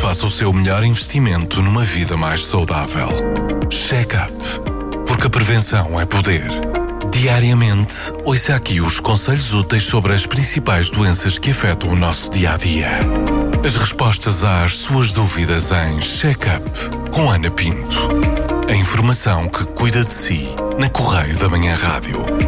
faça o seu melhor investimento numa vida mais saudável. Check-up. Porque a prevenção é poder. Diariamente, ouça aqui os conselhos úteis sobre as principais doenças que afetam o nosso dia-a-dia. As respostas às suas dúvidas em Check-up com Ana Pinto. A informação que cuida de si na Correio da Manhã Rádio.